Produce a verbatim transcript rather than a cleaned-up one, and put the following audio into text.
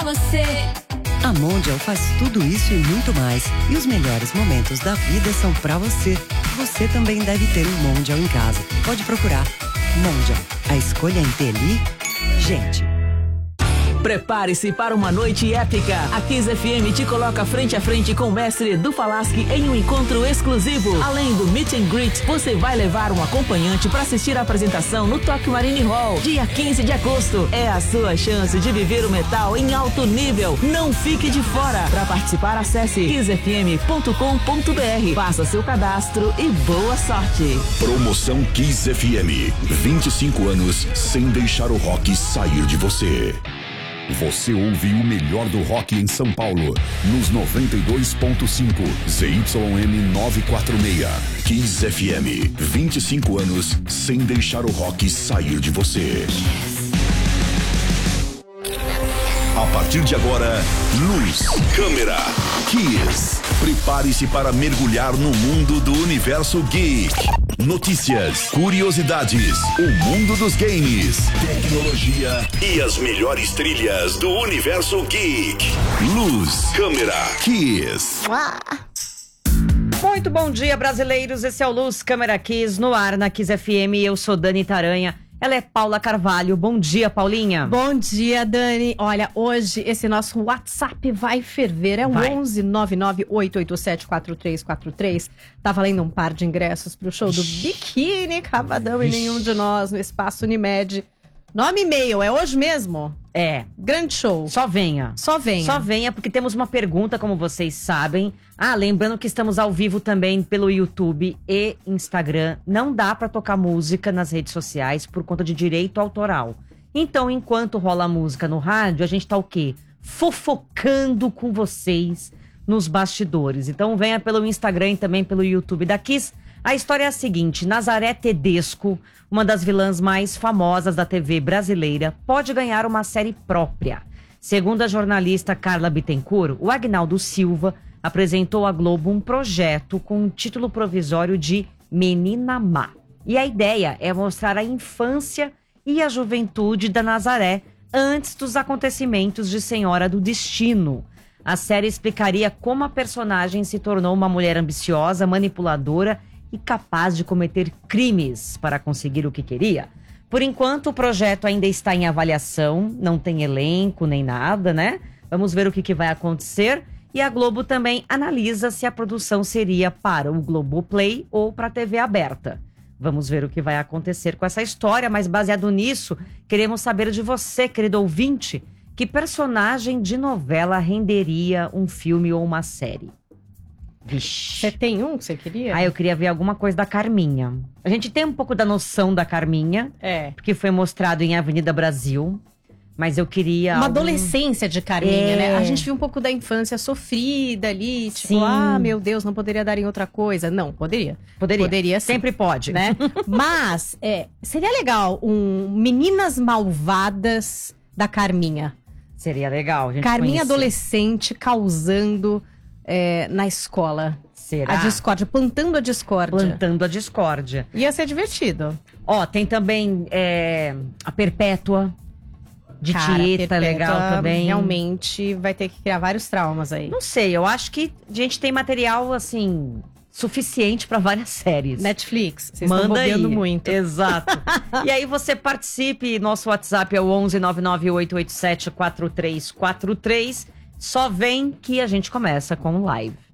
Você. A Mondial faz tudo isso e muito mais. E os melhores momentos da vida são pra você. Você também deve ter um Mondial em casa. Pode procurar. Mondial. A escolha inteligente. Prepare-se para uma noite épica. A Kiss F M te coloca frente a frente com o mestre Edu Falaschi em um encontro exclusivo. Além do meet and greet, você vai levar um acompanhante para assistir a apresentação no Tokyo Marine Hall, dia quinze de agosto. É a sua chance de viver o metal em alto nível. Não fique de fora. Para participar, acesse kiss f m ponto com ponto b r. Faça seu cadastro e boa sorte. Promoção Kiss F M. vinte e cinco anos sem deixar o rock sair de você. Você ouve o melhor do rock em São Paulo, nos noventa e dois ponto cinco, Z Y M novecentos e quarenta e seis. Kiss F M, vinte e cinco anos sem deixar o rock sair de você. A partir de agora, luz, câmera, Kiss. Prepare-se para mergulhar no mundo do universo geek. Notícias, curiosidades, o mundo dos games, tecnologia e as melhores trilhas do universo geek. Luz, câmera, Kiss. Muito bom dia, brasileiros. Esse é o Luz, Câmera, Kiss, no ar na Kiss F M. Eu sou Dani Taranha. Ela é Paula Carvalho. Bom dia, Paulinha. Bom dia, Dani. Olha, hoje esse nosso WhatsApp vai ferver. É o onze nove nove oito oito sete quatro três quatro três. Tá valendo um par de ingressos pro show do Biquíni Cavadão e Nenhum de Nós no Espaço Unimed. Nome e e-mail, é hoje mesmo? É. Grande show. Só venha. Só venha. Só venha, porque temos uma pergunta, como vocês sabem. Ah, lembrando que estamos ao vivo também pelo YouTube e Instagram. Não dá pra tocar música nas redes sociais por conta de direito autoral. Então, enquanto rola a música no rádio, a gente tá o quê? Fofocando com vocês nos bastidores. Então, venha pelo Instagram e também pelo YouTube da Kiss. A história é a seguinte: Nazaré Tedesco, uma das vilãs mais famosas da T V brasileira, pode ganhar uma série própria. Segundo a jornalista Carla Bittencourt, o Agnaldo Silva apresentou à Globo um projeto com o título provisório de Menina Má. E a ideia é mostrar a infância e a juventude da Nazaré antes dos acontecimentos de Senhora do Destino. A série explicaria como a personagem se tornou uma mulher ambiciosa, manipuladora e capaz de cometer crimes para conseguir o que queria. Por enquanto, o projeto ainda está em avaliação, não tem elenco nem nada, né? Vamos ver o que, que vai acontecer. E a Globo também analisa se a produção seria para o Globoplay ou para a T V aberta. Vamos ver o que vai acontecer com essa história, mas baseado nisso, queremos saber de você, querido ouvinte, que personagem de novela renderia um filme ou uma série? Vixe. Você tem um que você queria? Ah, eu queria ver alguma coisa da Carminha. A gente tem um pouco da noção da Carminha. É. Porque foi mostrado em Avenida Brasil. Mas eu queria... Uma algum... adolescência de Carminha, é. né? A gente viu um pouco da infância sofrida ali. Tipo, Sim. ah, meu Deus, não poderia dar em outra coisa. Não, poderia. Poderia. Poderia sim. Sempre pode. Né? Mas, é, seria legal um Meninas Malvadas da Carminha. Seria legal, a gente Carminha conhecer. adolescente causando... É, na escola. Será? A discórdia, plantando a discórdia. Plantando a discórdia. Ia ser divertido. Ó, tem também é, a Perpétua, de Cara, Tieta, Perpétua legal também. Realmente vai ter que criar vários traumas aí. Não sei, eu acho que a gente tem material, assim, suficiente para várias séries. Netflix, vocês Manda estão bobeando aí. muito. Exato. E aí você participe, nosso WhatsApp é o onze nove nove oito oito sete quatro três quatro três. Só vem que a gente começa com o live.